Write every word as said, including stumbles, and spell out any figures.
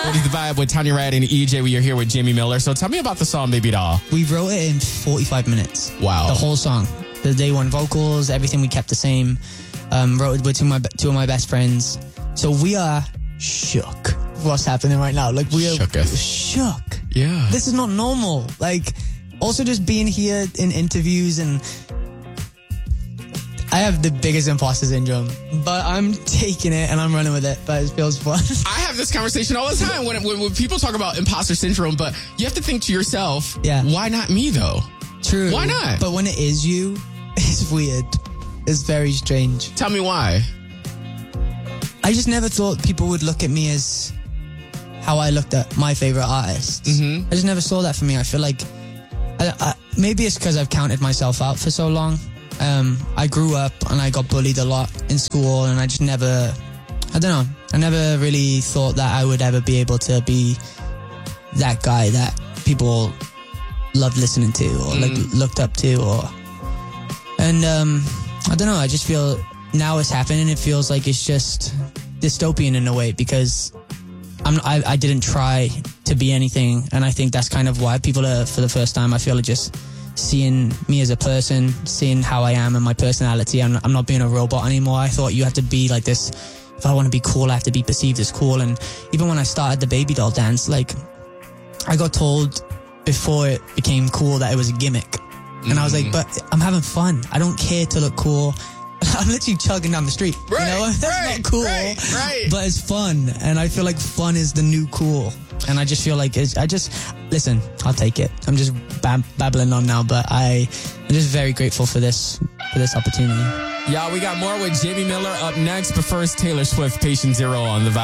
What is the vibe with Tanya Rad and E J? We are here with Jamie Miller. So tell me about the song Baby Doll. We wrote it in forty-five minutes. Wow. The whole song. The day one vocals, everything we kept the same. Um, wrote it with two of, my, two of my best friends. So we are shook. What's happening right now? Like, we are Shooketh. shook. Yeah. This is not normal. Like, also just being here in interviews, and I have the biggest imposter syndrome, but I'm taking it and I'm running with it, but it feels fun. I have this conversation all the time when, when, when people talk about imposter syndrome, but you have to think to yourself, Yeah. why not me though? True. Why not? But when it is you, it's weird. It's very strange. Tell me why. I just never thought people would look at me as how I looked at my favorite artists. Mm-hmm. I just never saw that for me. I feel like I, I, maybe it's because I've counted myself out for so long. Um, I grew up and I got bullied a lot in school, and I just never, I don't know, I never really thought that I would ever be able to be that guy that people loved listening to or Mm. like looked up to, or and um, I don't know. I just feel now it's happening. It feels like it's just dystopian in a way, because I'm I, I didn't try to be anything, and I think that's kind of why people are, for the first time, I feel, are just seeing me as a person, seeing how I am and my personality. I'm, I'm not being a robot anymore. I thought you have to be like this. If I want to be cool, I have to be perceived as cool. And even when I started the baby doll dance, like, I got told before it became cool that it was a gimmick. And I was like, but I'm having fun. I don't care to look cool. I'm literally chugging down the street. Right, you know? That's right, not cool. right, right. But it's fun. And I feel like fun is the new cool. And I just feel like it's, I just, listen, I'll take it. I'm just bab- babbling on now, but I, I'm just very grateful for this, for this opportunity. Y'all, we got more with Jamie Miller up next, but first, Taylor Swift, Patient Zero on the vibe.